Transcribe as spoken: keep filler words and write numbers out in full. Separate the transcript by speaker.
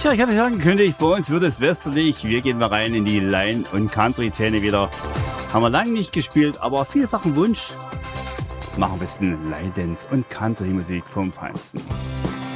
Speaker 1: Tja, ich hatte es ja angekündigt, bei uns wird es westerlich. Wir gehen mal rein in die Line- und Country-Szene wieder. Haben wir lange nicht gespielt, aber vielfachen Wunsch. Machen ein bisschen Line Dance und Country-Musik vom Feinsten.